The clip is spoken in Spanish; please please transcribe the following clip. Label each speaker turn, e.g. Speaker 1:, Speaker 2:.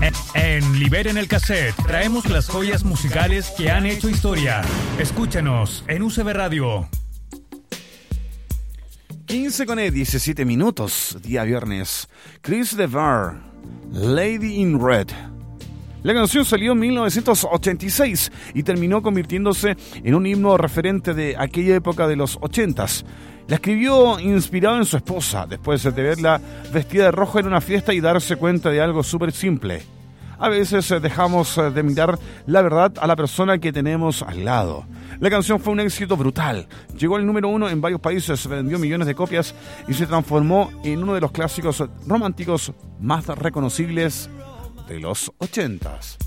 Speaker 1: En Liberen el Cassette traemos las joyas musicales que han hecho historia. Escúchanos en UCB Radio.
Speaker 2: 15:17, día viernes. Chris DeVar, Lady in Red. La canción salió en 1986 y terminó convirtiéndose en un himno referente de aquella época de los 80s. La escribió inspirado en su esposa, después de verla vestida de rojo en una fiesta y darse cuenta de algo súper simple. A veces dejamos de mirar la verdad a la persona que tenemos al lado. La canción fue un éxito brutal. Llegó al número 1 en varios países, vendió millones de copias y se transformó en uno de los clásicos románticos más reconocibles de los 80s.